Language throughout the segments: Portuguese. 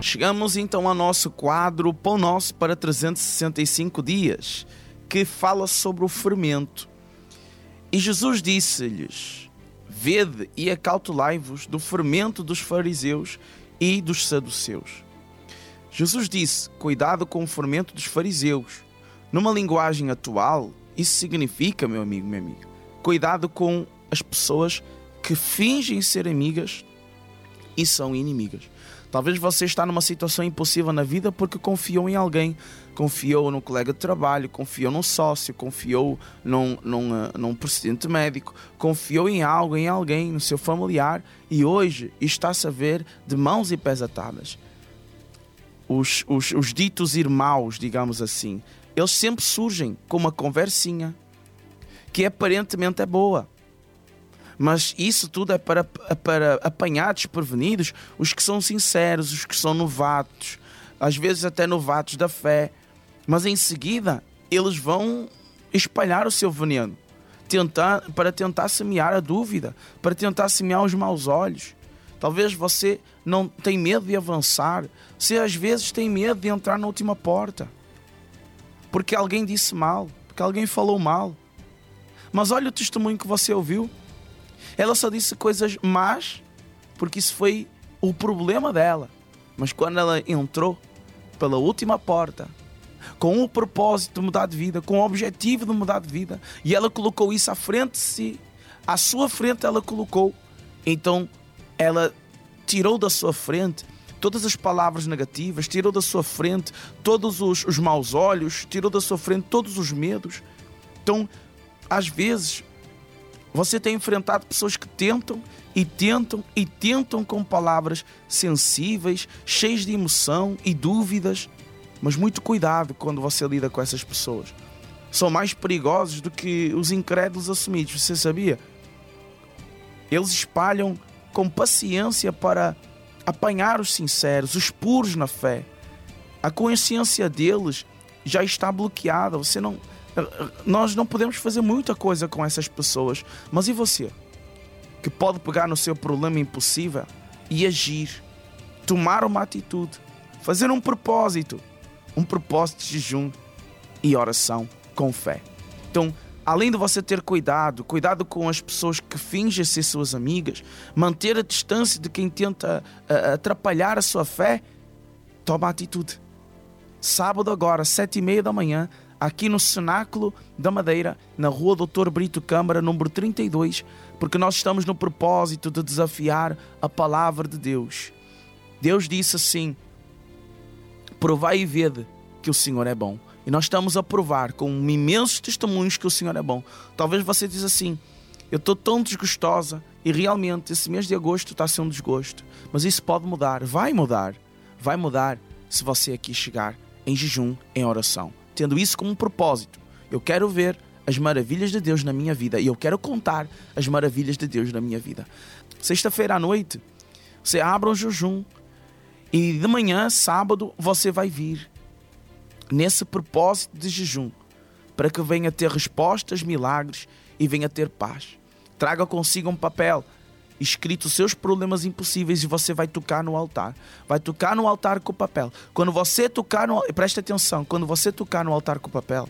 Chegamos então ao nosso quadro Pão Nosso para 365 dias, que fala sobre o fermento. E Jesus disse-lhes: vede e acautelai-vos do fermento dos fariseus e dos saduceus. Jesus disse: cuidado com o fermento dos fariseus. Numa linguagem atual, isso significa, meu amigo, minha amiga, cuidado com as pessoas que fingem ser amigas e são inimigas. Talvez você está numa situação impossível na vida porque confiou em alguém. Confiou num colega de trabalho, confiou num sócio, confiou num procedente médico, confiou em algo, em alguém, no seu familiar, e hoje está-se a ver de mãos e pés atadas. Os ditos irmãos, digamos assim, eles sempre surgem com uma conversinha que aparentemente é boa. Mas isso tudo é para apanhar desprevenidos os que são sinceros, os que são novatos, às vezes até novatos da fé. Mas em seguida, eles vão espalhar o seu veneno para tentar semear a dúvida, para tentar semear os maus olhos. Talvez você não tenha medo de avançar, você às vezes tem medo de entrar na última porta, porque alguém disse mal, porque alguém falou mal. Mas olha o testemunho que você ouviu. Ela só disse coisas más porque isso foi o problema dela. Mas quando ela entrou pela última porta, com o propósito de mudar de vida, com o objetivo de mudar de vida, e ela colocou isso à frente de si, à sua frente ela colocou, então ela tirou da sua frente todas as palavras negativas, tirou da sua frente todos os maus olhos, tirou da sua frente todos os medos. Então, às vezes, você tem enfrentado pessoas que tentam com palavras sensíveis, cheias de emoção e dúvidas. Mas muito cuidado quando você lida com essas pessoas. São mais perigosos do que os incrédulos assumidos. Você sabia? Eles espalham com paciência para apanhar os sinceros, os puros na fé. A consciência deles já está bloqueada. Nós não podemos fazer muita coisa com essas pessoas. Mas e você? Que pode pegar no seu problema impossível e agir, tomar uma atitude, fazer um propósito de jejum e oração com fé. Então, além de você ter cuidado com as pessoas que fingem ser suas amigas, manter a distância de quem tenta atrapalhar a sua fé, toma atitude. Sábado agora, 7h30 da manhã, aqui no Cenáculo da Madeira, na rua Dr. Brito Câmara, número 32, porque nós estamos no propósito de desafiar a palavra de Deus. Deus disse assim: provai e vede que o Senhor é bom. E nós estamos a provar com imensos testemunhos que o Senhor é bom. Talvez você diz assim: eu estou tão desgostosa e realmente esse mês de agosto está a ser um desgosto. Mas isso pode mudar, vai mudar se você aqui chegar em jejum, em oração, tendo isso como um propósito. Eu quero ver as maravilhas de Deus na minha vida e eu quero contar as maravilhas de Deus na minha vida. Sexta-feira à noite, você abre um jejum e de manhã, sábado, você vai vir nesse propósito de jejum para que venha ter respostas, milagres e venha ter paz. Traga consigo um papel escrito os seus problemas impossíveis e você vai tocar no altar. Vai tocar no altar com o papel. Quando você tocar preste atenção, quando você tocar no altar com o papel,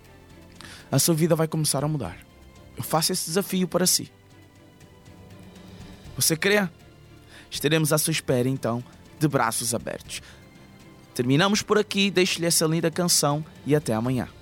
a sua vida vai começar a mudar. Eu faço esse desafio para si. Você crê? Estaremos à sua espera então, de braços abertos. Terminamos por aqui, deixo-lhe essa linda canção e até amanhã.